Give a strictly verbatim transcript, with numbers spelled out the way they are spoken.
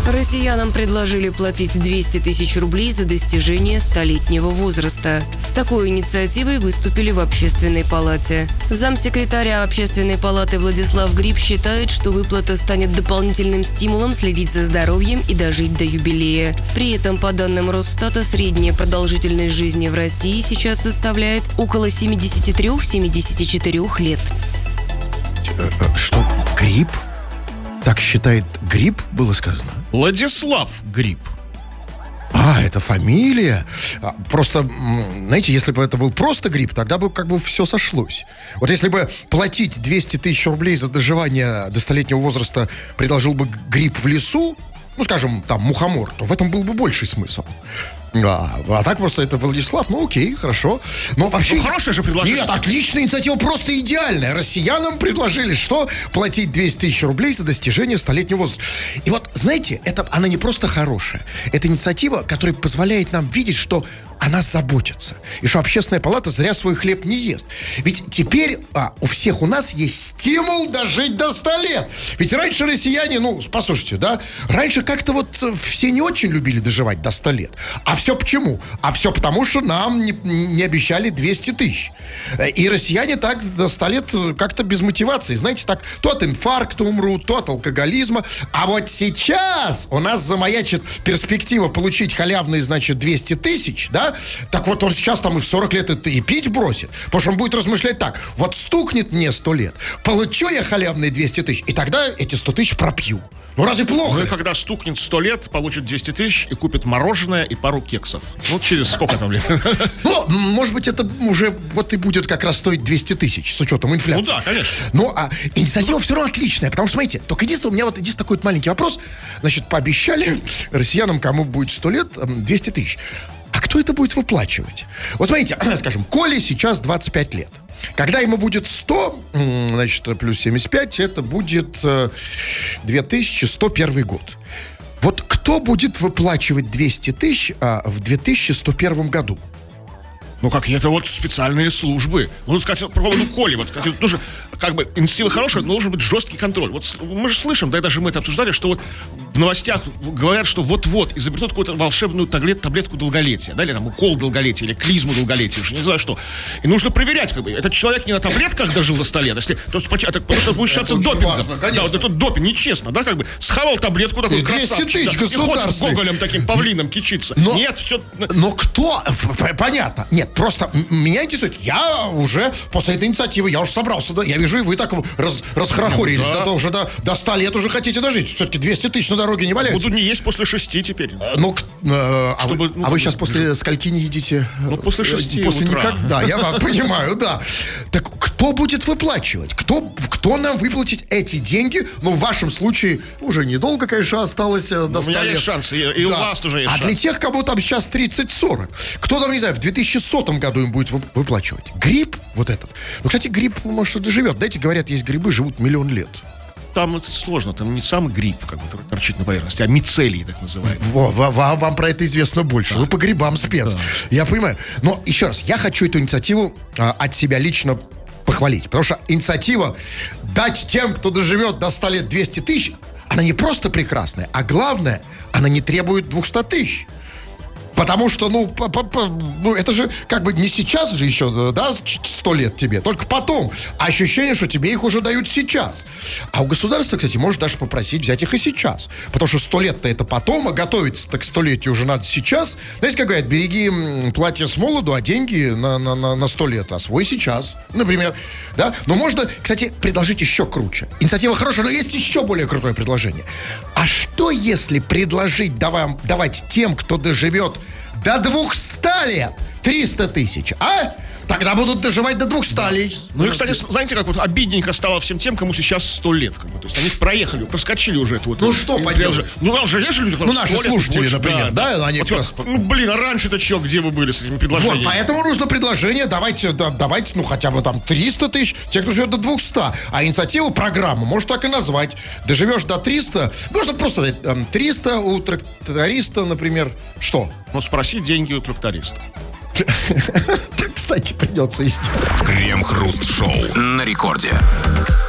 Россиянам предложили платить двести тысяч рублей за достижение столетнего возраста. С такой инициативой выступили в Общественной палате. Замсекретаря Общественной палаты Владислав Гриб считает, что выплата станет дополнительным стимулом следить за здоровьем и дожить до юбилея. При этом, по данным Росстата, средняя продолжительность жизни в России сейчас составляет около семьдесят три - семьдесят четыре лет. Что, Гриб? Так считает Гриб, было сказано? Владислав Гриб. А, это фамилия. Просто, знаете, если бы это был просто Гриб, тогда бы как бы все сошлось. Вот если бы платить двести тысяч рублей за доживание до столетнего возраста предложил бы Гриб в лесу, ну, скажем, там, мухомор, то в этом был бы больший смысл. А, а так просто это Владислав, ну окей, хорошо. Но вообще... Ну, хорошее же предложение. Нет, отличная инициатива, просто идеальная. Россиянам предложили, что платить двести тысяч рублей за достижение столетнего возраста. И вот, знаете, это, она не просто хорошая. Это инициатива, которая позволяет нам видеть, что о нас заботятся. И что Общественная палата зря свой хлеб не ест. Ведь теперь а, у всех у нас есть стимул дожить до ста лет. Ведь раньше россияне, ну, послушайте, да, раньше как-то вот все не очень любили доживать до ста лет. А все почему? А все потому, что нам не, не обещали двести тысяч. И россияне так до ста лет как-то без мотивации. Знаете, так, то от инфаркта умрут, то от алкоголизма. А вот сейчас у нас замаячит перспектива получить халявные, значит, двести тысяч, да? Так вот он сейчас там и в сорок лет это и пить бросит. Потому что он будет размышлять так: вот стукнет мне сто лет, получу я халявные двести тысяч, и тогда эти сто тысяч пропью. Ну разве плохо? Ну и когда стукнет сто лет, получит двести тысяч и купит мороженое и пару кексов. Ну через сколько там лет? Ну, может быть, это уже вот и будет как раз стоить двести тысяч с учетом инфляции. Ну да, конечно. Ну, а инициатива все равно отличная, потому что, смотрите, только единственное, у меня вот единственный такой вот маленький вопрос. Значит, пообещали россиянам, кому будет сто лет, двести тысяч. А кто это будет выплачивать? Вот смотрите, скажем, Коле сейчас двадцать пять лет. Когда ему будет сто, значит, плюс семьдесят пять, это будет две тысячи сто первый год. Вот кто будет выплачивать двести тысяч а, в две тысячи сто первом году? Ну, какие-то вот специальные службы. Ну, сказать, по поводу Коли, вот, сказать, тоже, как бы, инициатива хорошая, но должен быть жесткий контроль. Вот мы же слышим, да, и даже мы это обсуждали, что вот в новостях говорят, что вот-вот изобретут какую-то волшебную таблет, таблетку долголетия, да, или там укол долголетия, или клизму долголетия, уж не знаю что. И нужно проверять, как бы, этот человек не на таблетках дожил до ста лет, если, то есть, потому что будет считаться допингом. Да, вот это допинг, нечестно, да, как бы, схавал таблетку такой красавчик, тысяч да, и ходит гоголем таким павлином кичиться. Но, Нет, все... Но кто? Понятно. Нет. Просто меня интересует, я уже после этой инициативы, я уже собрался, да, я вижу, и вы так раз, расхорохорились, да. Да, уже до, до ста лет уже хотите дожить, все-таки двести тысяч на дороге не валяется. Будут не есть после шести теперь. Ну, э, а, Чтобы, вы, ну, а вы сейчас после скольки не едите? Ну, после шести После утра. Никогда, я вам понимаю, да. Так кто будет выплачивать? Кто, кто нам выплатит эти деньги? Ну, в вашем случае уже недолго, конечно, осталось до ста лет. У меня есть шансы, и у вас тоже есть шансы. А для тех, кому там сейчас тридцать-сорок, кто там, не знаю, в две тысячи сотом году им будет выплачивать? Гриб вот этот. Ну, кстати, гриб, может, и доживет. Дайте, говорят, есть грибы, живут миллион лет. Там это сложно, там не сам гриб, как бы, торчит на поверхности, а мицелий, так называемый. Во, во, вам, вам про это известно больше. Да. Вы по грибам спец. Да. Я понимаю. Но, еще раз, я хочу эту инициативу а, от себя лично похвалить. Потому что инициатива дать тем, кто доживет до ста лет, двести тысяч, она не просто прекрасная, а главное, она не требует двухсот тысяч. Потому что, ну, по, по, по, ну, это же как бы не сейчас же еще, да, сто лет тебе, только потом. А ощущение, что тебе их уже дают сейчас. А у государства, кстати, может даже попросить взять их и сейчас. Потому что сто лет-то это потом, а готовиться-то к столетию уже надо сейчас. Знаете, как говорят, береги платье с молоду, а деньги на, на, на, на сто лет, освой сейчас, например. Да? Но можно, кстати, предложить еще круче. Инициатива хорошая, но есть еще более крутое предложение. А что если предложить давай, давать тем, кто доживет до двухсот лет, триста тысяч, а? Тогда будут доживать до двухсот лет. Ну и, кстати, знаете, как вот обидненько стало всем тем, кому сейчас сто лет. Как бы. То есть они проехали, проскочили уже эту вот. Ну что поделать? Ну, там же есть люди, ну, наши слушатели, больше, например, да, да, они вот, раз... Ну, блин, а раньше-то что, где вы были с этими предложениями? Вот, поэтому нужно предложение, давайте, да, давайте, ну, хотя бы там триста тысяч, те, кто живет до двухсот. А инициативу, программу, может так и назвать. Доживешь до триста, можно просто там, триста у тракториста, например, что? Ну, спроси деньги у тракториста. Так, кстати, придется истинно. Крем-хруст-шоу на рекорде.